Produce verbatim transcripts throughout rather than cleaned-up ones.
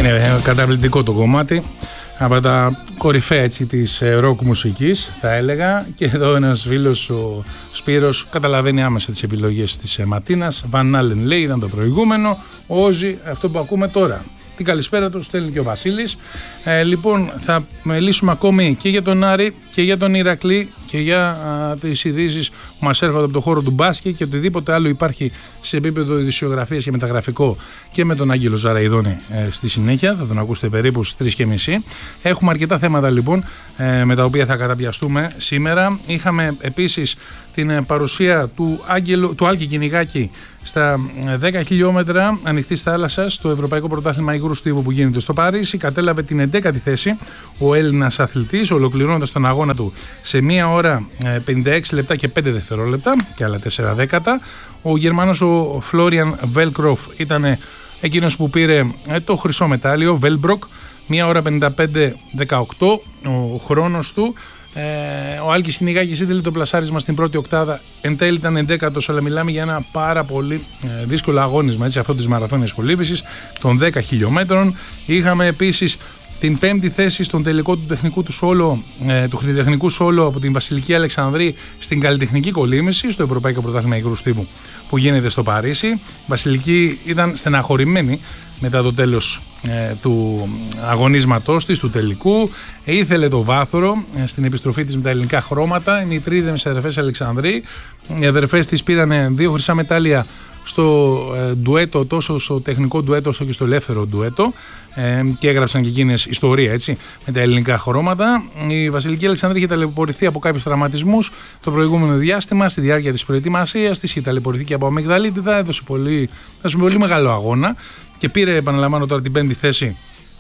Είναι καταπληκτικό το κομμάτι, από τα κορυφαία έτσι της ροκ μουσικής θα έλεγα, και εδώ ένας φίλος, ο Σπύρος, καταλαβαίνει άμεσα τις επιλογές της Ματίνας. Van Allen λέει, ήταν το προηγούμενο, ο Όζι αυτό που ακούμε τώρα. Την καλησπέρα του στέλνει και ο Βασίλης. Ε, λοιπόν, θα μιλήσουμε ακόμη και για τον Άρη και για τον Ηρακλή και για α, τις ειδήσεις που μας έρχονται από το χώρο του μπάσκετ και οτιδήποτε άλλο υπάρχει σε επίπεδο ειδησιογραφίας και μεταγραφικό, και με τον Άγγελο Ζαραϊδόνη ε, στη συνέχεια. Θα τον ακούσετε περίπου στις τρεις και μισή. Έχουμε αρκετά θέματα λοιπόν ε, με τα οποία θα καταπιαστούμε σήμερα. Είχαμε επίσης την παρουσία του, Άγγελου, του Άλκη Κυνηγάκη στα δέκα χιλιόμετρα ανοιχτής θάλασσας στο Ευρωπαϊκό Πρωτάθλημα Υγρού Στίβου που γίνεται στο Παρίσι. Κατέλαβε την εντέκατη θέση ο Έλληνας αθλητής, ολοκληρώνοντας τον αγώνα του σε μία ώρα πενήντα έξι λεπτά και πέντε δευτερόλεπτα και άλλα τέσσερα δέκατα. Ο Γερμανός ο Φλόριαν Βέλκροφ ήταν εκείνος που πήρε το χρυσό μετάλλιο, Βέλμπροκ, μία ώρα πενήντα πέντε δεκαοκτώ ο χρόνος του. Ε, ο Άλκης Κυνηγάκης ήθελε το πλασάρισμα στην πρώτη οκτάδα, εν τέλει ήταν εντέκατος, αλλά μιλάμε για ένα πάρα πολύ ε, δύσκολο αγώνισμα, έτσι, αυτό της μαραθώνιας κολύμβησης των δέκα χιλιόμετρων. Είχαμε επίσης την πέμπτη θέση στον τελικό του τεχνικού του σόλο, ε, του τεχνικού σόλο από την Βασιλική Αλεξανδρή στην καλλιτεχνική κολύμβηση στο Ευρωπαϊκό Πρωτάθλημα Υγρού Στίβου που γίνεται στο Παρίσι. Η Βασιλική ήταν στεναχωρημένη μετά το τέλος ε, του αγωνίσματός της, του τελικού. Ε, ήθελε το βάθρο ε, στην επιστροφή της με τα ελληνικά χρώματα. Είναι οι τρίδεμες αδερφές Αλεξανδρή. Οι αδερφές της πήραν δύο χρυσά μετάλλια στο ε, ντουέτο, τόσο στο τεχνικό ντουέτο όσο και στο ελεύθερο ντουέτο, ε, και έγραψαν και εκείνες ιστορία, έτσι, με τα ελληνικά χρώματα. Η Βασιλική Αλεξανδρή είχε ταλαιπωρηθεί από κάποιους τραυματισμούς το προηγούμενο διάστημα στη διάρκεια της προετοιμασίας της, είχε ταλαιπωρηθεί και από αμυγδαλίτιδα, έδωσε πολύ, έδωσε πολύ μεγάλο αγώνα και πήρε, επαναλαμβάνω τώρα, την πέμπτη θέση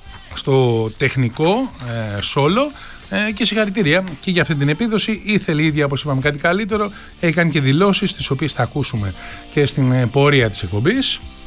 στο τεχνικό ε, σόλο. Ε, και συγχαρητήρια και για αυτή την επίδοση. Ήθελε η ίδια, όπως είπαμε, κάτι καλύτερο. Έχει κάνει και δηλώσεις τις οποίες θα ακούσουμε και στην ε, πορεία της εκπομπής.